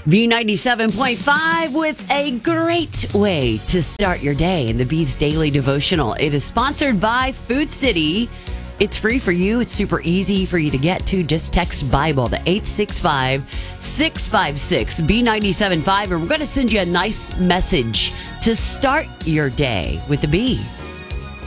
V97.5 with a great way to start your day in the Bees Daily Devotional. It is sponsored by Food City. It's free for you. It's super easy for you to get to. Just text Bible to 865-656-B975, and we're going to send you a nice message to start your day with the Bee.